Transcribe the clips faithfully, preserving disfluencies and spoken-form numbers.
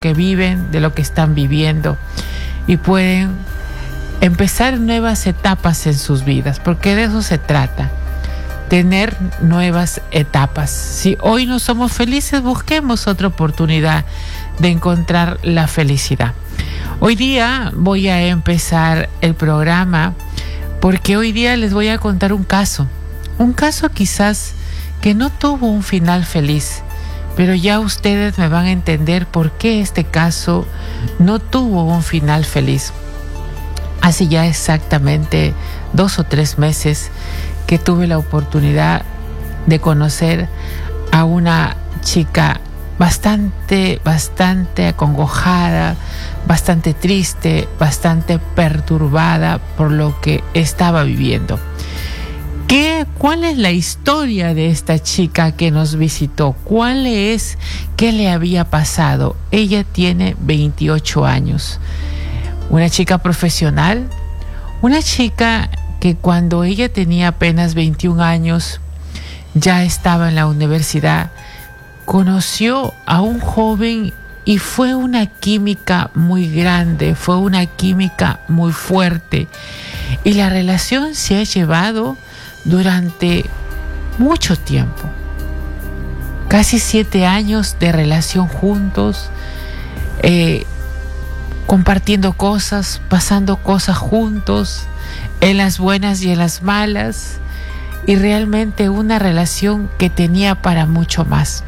que viven, de lo que están viviendo, y pueden empezar nuevas etapas en sus vidas, porque de eso se trata, tener nuevas etapas. Si hoy no somos felices, busquemos otra oportunidad de encontrar la felicidad. Hoy día voy a empezar el programa porque hoy día les voy a contar un caso, un caso quizás que no tuvo un final feliz, pero ya ustedes me van a entender por qué este caso no tuvo un final feliz. Hace ya exactamente dos o tres meses que tuve la oportunidad de conocer a una chica bastante, bastante acongojada, bastante triste, bastante perturbada por lo que estaba viviendo. ¿Qué, ¿Cuál es la historia de esta chica que nos visitó? ¿Cuál es? ¿Qué le había pasado? Ella tiene veintiocho años. Una chica profesional, una chica que cuando ella tenía apenas veintiún años, ya estaba en la universidad, conoció a un joven y fue una química muy grande, fue una química muy fuerte. Y la relación se ha llevado durante mucho tiempo. Casi siete años de relación juntos, eh, compartiendo cosas, pasando cosas juntos, en las buenas y en las malas, y realmente una relación que tenía para mucho más.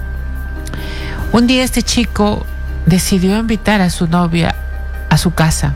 Un día este chico decidió invitar a su novia a su casa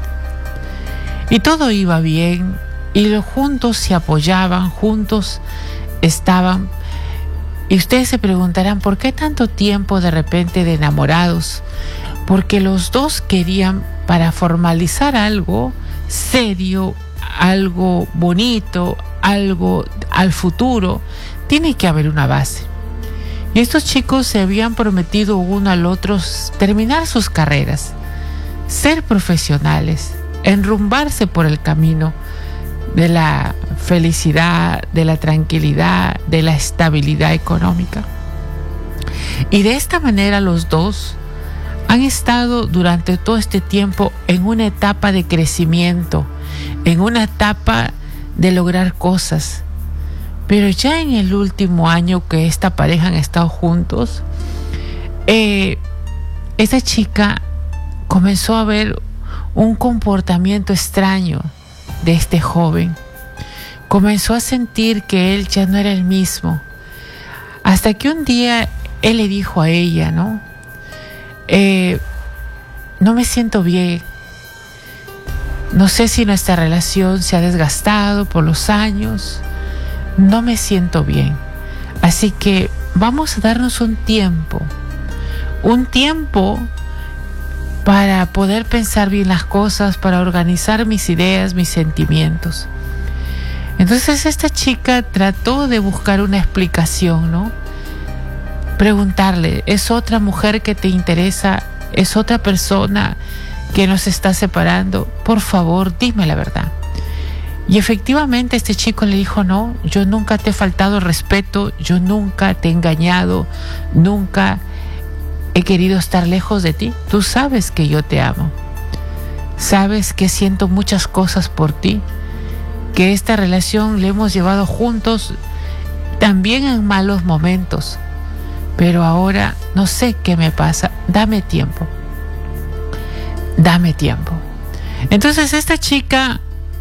y todo iba bien y los juntos se apoyaban, juntos estaban. Y ustedes se preguntarán ¿por qué tanto tiempo de repente de enamorados? Porque los dos querían, para formalizar algo serio, algo bonito, algo al futuro, tiene que haber una base. Y estos chicos se habían prometido uno al otro terminar sus carreras, ser profesionales, enrumbarse por el camino de la felicidad, de la tranquilidad, de la estabilidad económica. Y de esta manera los dos han estado durante todo este tiempo en una etapa de crecimiento, en una etapa de lograr cosas. Pero ya en el último año que esta pareja han estado juntos, eh, esta chica comenzó a ver un comportamiento extraño de este joven. Comenzó a sentir que él ya no era el mismo. Hasta que un día él le dijo a ella, ¿no? Eh, no me siento bien. No sé si nuestra relación se ha desgastado por los años. No me siento bien. Así que vamos a darnos un tiempo. Un tiempo para poder pensar bien las cosas, para organizar mis ideas, mis sentimientos. Entonces esta chica trató de buscar una explicación, ¿no? Preguntarle, ¿es otra mujer que te interesa? ¿Es otra persona que nos está separando? Por favor, dime la verdad. Y efectivamente este chico le dijo, no, yo nunca te he faltado el respeto, yo nunca te he engañado, nunca he querido estar lejos de ti. Tú sabes que yo te amo. Sabes que siento muchas cosas por ti, que esta relación la hemos llevado juntos también en malos momentos. Pero ahora no sé qué me pasa. Dame tiempo. Dame tiempo. Entonces esta chica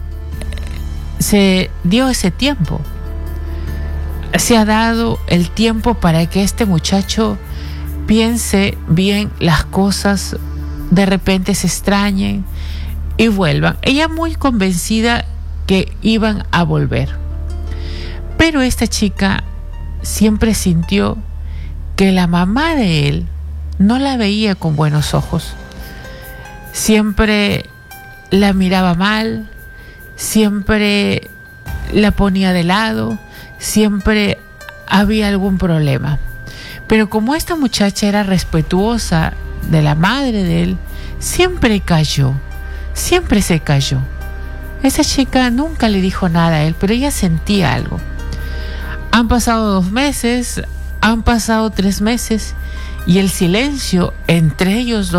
se dio ese tiempo. Se ha dado el tiempo para que este muchacho piense bien las cosas, de repente se extrañen y vuelvan. Ella muy convencida que iban a volver. Pero esta chica siempre sintió que la mamá de él no la veía con buenos ojos. Siempre la miraba mal, siempre la ponía de lado, siempre había algún problema. Pero como esta muchacha era respetuosa de la madre de él, siempre cayó, siempre se cayó. Esa chica nunca le dijo nada a él, pero ella sentía algo. Han pasado dos meses, han pasado tres meses y el silencio entre ellos dos